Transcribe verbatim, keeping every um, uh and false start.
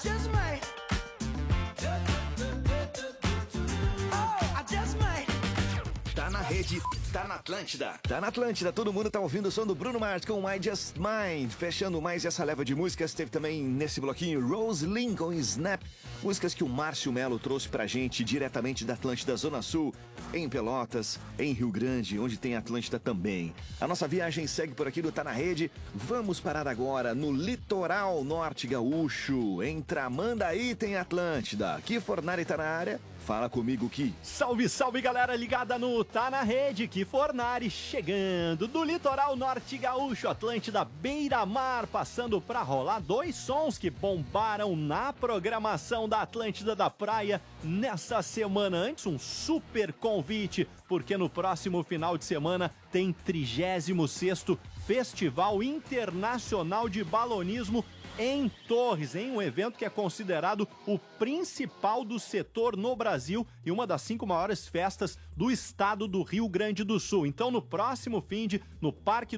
just might. Oh, I just might. Tá na rede, tá na Atlântida. Tá na Atlântida, todo mundo tá ouvindo o som do Bruno Mars com I Just Mind. Fechando mais essa leva de músicas, teve também nesse bloquinho Rose Lynn com Snap. Músicas que o Márcio Melo trouxe pra gente diretamente da Atlântida Zona Sul, em Pelotas, em Rio Grande, onde tem Atlântida também. A nossa viagem segue por aqui do Tá na Rede. Vamos parar agora no litoral norte gaúcho. Em Tramandaí tem Atlântida. Aqui Fornari tá na área. Fala comigo, Ki. Salve, salve, galera ligada no Tá na Rede, Ki Fornari chegando do litoral norte gaúcho, Atlântida Beira-Mar, passando pra rolar dois sons que bombaram na programação da Atlântida da Praia nessa semana. Antes, um super convite, porque no próximo final de semana tem trigésimo sexto Festival Internacional de Balonismo em Torres, em um evento que é considerado o principal do setor no Brasil e uma das cinco maiores festas do estado do Rio Grande do Sul. Então, no próximo finde, no Parque